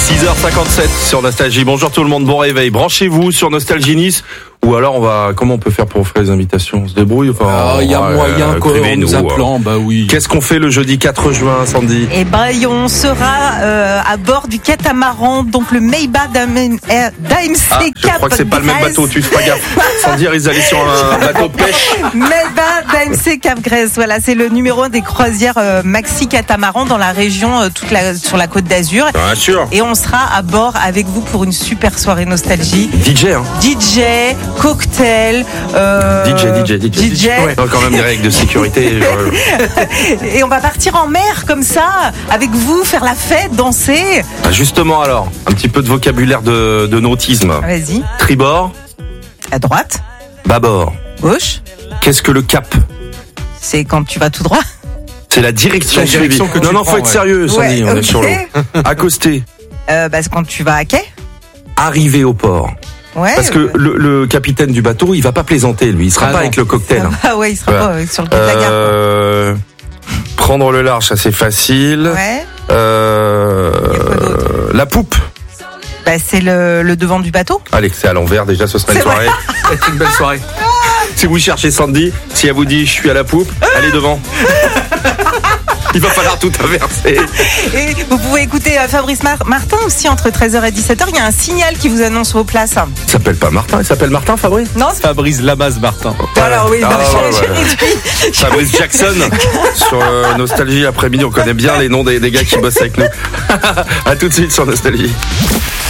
6h57 sur Nostalgie. Bonjour tout le monde, bon réveil. Branchez-vous sur Nostalgie Nice. Ou alors comment on peut faire pour offrir les invitations? On se débrouille? Il y a moyen quoi, en nous appelant, bah oui. Qu'est-ce qu'on fait le jeudi 4 juin, Sandy? Eh ben, on sera à bord du catamaran, donc le Maybach d'AMC Je crois que c'est pas le même bateau, tu feras gaffe. Sandy risque d'aller sur un bateau de pêche. Maybach d'AMC Cap Grèce, voilà, c'est le numéro 1 des croisières maxi catamaran dans la région, sur la Côte d'Azur. Bien sûr. Et on sera à bord avec vous pour une super soirée nostalgie. DJ, cocktail, DJ. Ouais. Quand même des règles de sécurité. Et on va partir en mer comme ça, avec vous, faire la fête, danser. Justement alors, un petit peu de vocabulaire de nautisme. Vas-y. Tribord. À droite. Bâbord. Gauche. Qu'est-ce que le cap? C'est quand tu vas tout droit. C'est la direction suivie. Non, faut être sérieux, Sandy, on est sur l'eau. Accoster. C'est quand tu vas à quai. Arriver au port. Ouais, parce que le capitaine du bateau, il va pas plaisanter, lui. Il sera pas avec le cocktail. Il sera pas sur le quai de la gare. Prendre le large, ça c'est facile. Ouais. La poupe. C'est le devant du bateau. Allez, c'est à l'envers déjà, ce sera une soirée. C'est une belle soirée. Si vous cherchez Sandy, si elle vous dit je suis à la poupe, allez devant. Il va falloir tout inverser. Et vous pouvez écouter Fabrice Martin aussi entre 13h et 17h. Il y a un signal qui vous annonce vos places. Il s'appelle pas Martin, il s'appelle Martin, Fabrice? Non, c'est Fabrice Lamas Martin. Alors oui, Fabrice Jackson sur Nostalgie après-midi. On connaît bien les noms des gars qui bossent avec nous. À tout de suite sur Nostalgie.